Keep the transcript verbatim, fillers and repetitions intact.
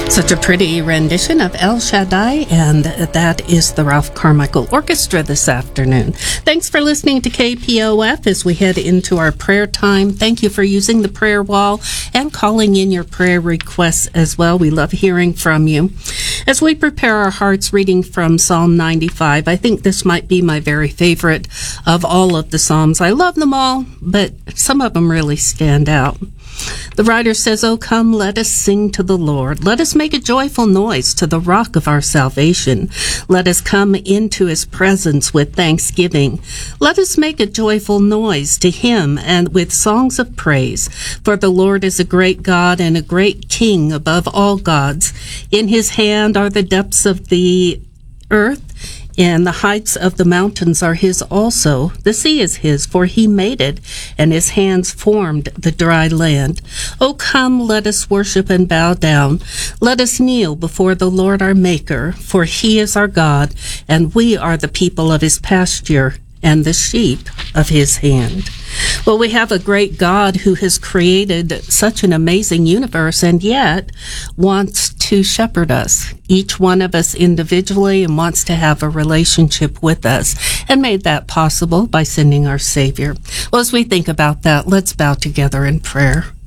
Such a pretty rendition of El Shaddai, and that is the Ralph Carmichael Orchestra this afternoon. Thanks for listening to K P O F as we head into our prayer time. Thank you for using the prayer wall and calling in your prayer requests as well. We love hearing from you. As we prepare our hearts, reading from Psalm ninety-five, I think this might be my very favorite of all of the Psalms. I love them all, but some of them really stand out. The writer says, "Oh, come, let us sing to the Lord. Let us make a joyful noise to the rock of our salvation. Let us come into his presence with thanksgiving. Let us make a joyful noise to him and with songs of praise. For the Lord is a great God and a great King above all gods. In his hand are the depths of the earth, and the heights of the mountains are his also. The sea is his, for he made it, and his hands formed the dry land. O come, let us worship and bow down. Let us kneel before the Lord our Maker, for he is our God, and we are the people of his pasture and the sheep of his hand." Well, we have a great God who has created such an amazing universe and yet wants to shepherd us, each one of us individually, and wants to have a relationship with us, and made that possible by sending our Savior. Well, as we think about that, let's bow together in prayer.